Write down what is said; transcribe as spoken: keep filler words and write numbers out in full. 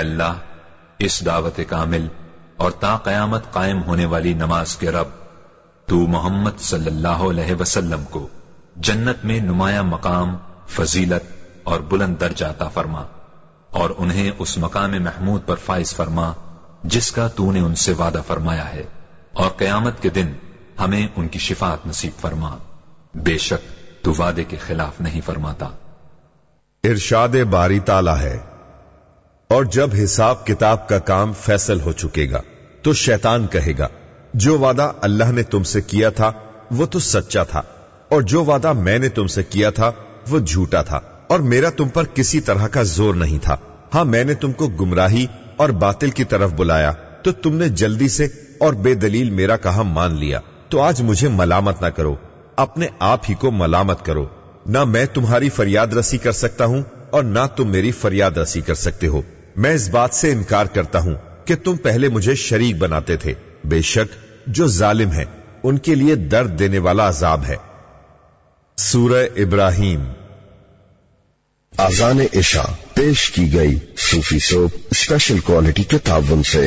اللہ اس دعوت کامل اور تا قیامت قائم ہونے والی نماز کے رب، تو محمد صلی اللہ علیہ وسلم کو جنت میں نمایاں مقام، فضیلت اور بلند درجہ عطا فرما، اور انہیں اس مقام محمود پر فائز فرما جس کا تو نے ان سے وعدہ فرمایا ہے، اور قیامت کے دن ہمیں ان کی شفاعت نصیب فرما، بے شک تو وعدے کے خلاف نہیں فرماتا۔ ارشاد باری تعالی ہے، اور جب حساب کتاب کا کام فیصل ہو چکے گا تو شیطان کہے گا جو وعدہ اللہ نے تم سے کیا تھا وہ تو سچا تھا، اور جو وعدہ میں نے تم سے کیا تھا وہ جھوٹا تھا، اور میرا تم پر کسی طرح کا زور نہیں تھا۔ ہاں میں نے تم کو گمراہی اور باطل کی طرف بلایا تو تم نے جلدی سے اور بے دلیل میرا کہا مان لیا، تو آج مجھے ملامت نہ کرو، اپنے آپ ہی کو ملامت کرو۔ نہ میں تمہاری فریاد رسی کر سکتا ہوں اور نہ تم میری فریاد رسی کر سکتے ہو۔ میں اس بات سے انکار کرتا ہوں کہ تم پہلے مجھے شریک بناتے تھے، بے شک جو ظالم ہے ان کے لیے درد دینے والا عذاب ہے۔ سورہ ابراہیم۔ اذان عشاء پیش کی گئی صوفی سوپ اسپیشل کوالٹی کے تعاون سے۔